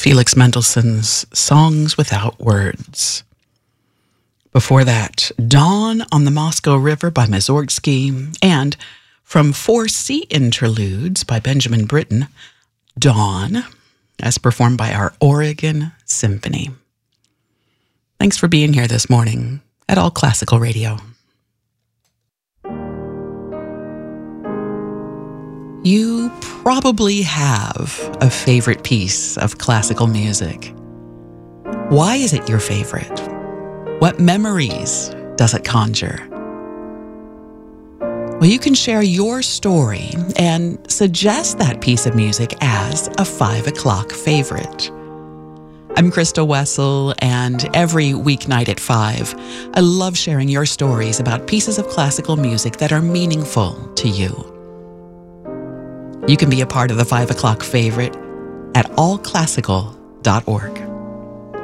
Felix Mendelssohn's Songs Without Words. Before that, Dawn on the Moscow River by Mussorgsky, and from 4 Sea Interludes by Benjamin Britten, Dawn, as performed by our Oregon Symphony. Thanks for being here this morning at All Classical Radio. You probably have a favorite piece of classical music. Why is it your favorite? What memories does it conjure? Well, you can share your story and suggest that piece of music as a 5 o'clock favorite. I'm Krista Wessel, and every weeknight at 5, I love sharing your stories about pieces of classical music that are meaningful to you. You can be a part of the 5 o'clock favorite at allclassical.org.